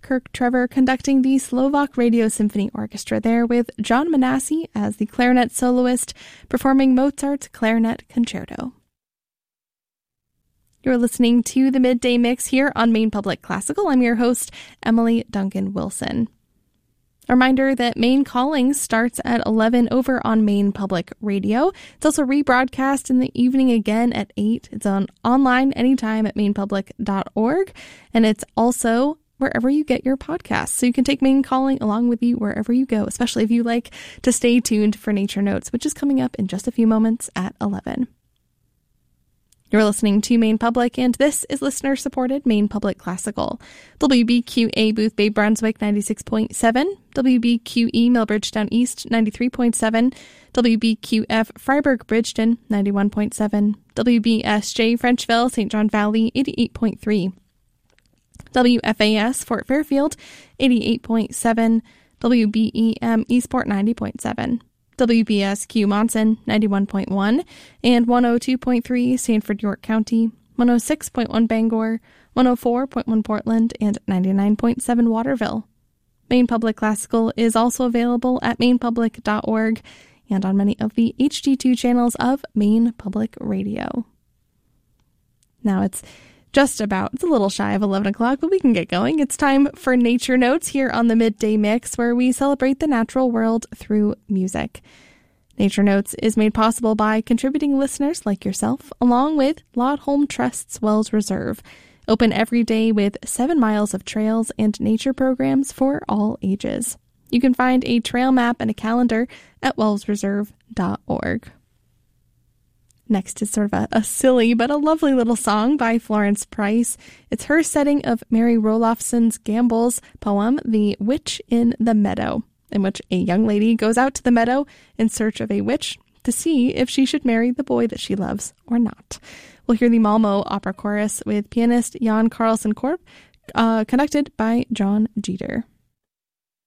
Kirk Trevor conducting the Slovak Radio Symphony Orchestra there with John Manassi as the clarinet soloist performing Mozart's Clarinet Concerto. You're listening to the Midday Mix here on Maine Public Classical. I'm your host, Emily Duncan Wilson. A reminder that Maine Calling starts at 11 over on Maine Public Radio. It's also rebroadcast in the evening again at 8. It's on online anytime at mainepublic.org. And it's also wherever you get your podcasts. So you can take Maine Calling along with you wherever you go, especially if you like to stay tuned for Nature Notes, which is coming up in just a few moments at 11. You're listening to Maine Public, and this is listener-supported Maine Public Classical. WBQA Boothbay Brunswick 96.7, WBQE Millbridgetown East 93.7, WBQF Freiburg Bridgeton 91.7, WBSJ Frenchville St. John Valley 88.3, WFAS Fort Fairfield 88.7, WBEM Eastport 90.7. WBSQ Monson 91.1 and 102.3 Sanford York County, 106.1 Bangor, 104.1 Portland, and 99.7 Waterville. Maine Public Classical is also available at mainepublic.org and on many of the HD2 channels of Maine Public Radio. Now it's a little shy of 11 o'clock, but we can get going. It's time for Nature Notes here on the Midday Mix, where we celebrate the natural world through music. Nature Notes is made possible by contributing listeners like yourself, along with Laudholm Trust's Wells Reserve, open every day with 7 miles of trails and nature programs for all ages. You can find a trail map and a calendar at wellsreserve.org. Next is sort of a silly but a lovely little song by Florence Price. It's her setting of Mary Rolofson's Gamble's poem, The Witch in the Meadow, in which a young lady goes out to the meadow in search of a witch to see if she should marry the boy that she loves or not. We'll hear the Malmo Opera Chorus with pianist Jan Carlson Korp, conducted by John Jeter.